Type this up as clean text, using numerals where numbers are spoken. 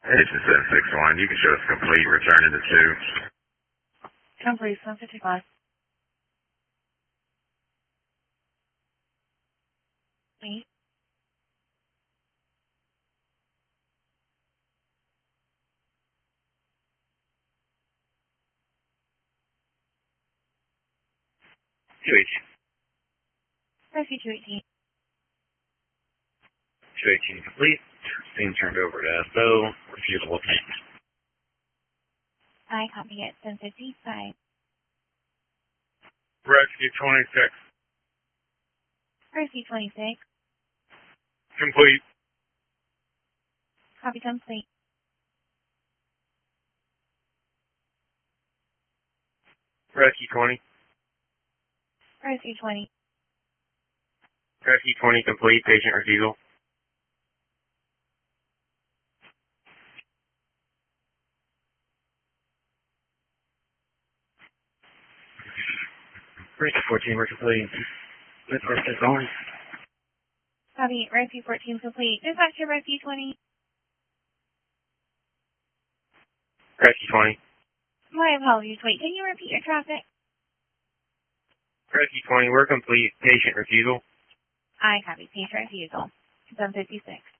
It's a 761. You can show us complete, return into 2. Complete, 755. Me? Rescue 218. 218 complete. Being turned over to SO. Refusal. I copy it, 755. Rescue 26. Rescue 26. Complete. Copy complete. Rescue 20. Rescue 20. Rescue 20 complete. Patient refusal. Rescue 14, we're complete. Let's get going. Copy, Rescue 14 complete. Dispatch to Rescue 20. Rescue 20. My apologies. Wait, can you repeat your traffic? Rescue 20, we're complete. Patient refusal. I copy. Patient refusal. 756.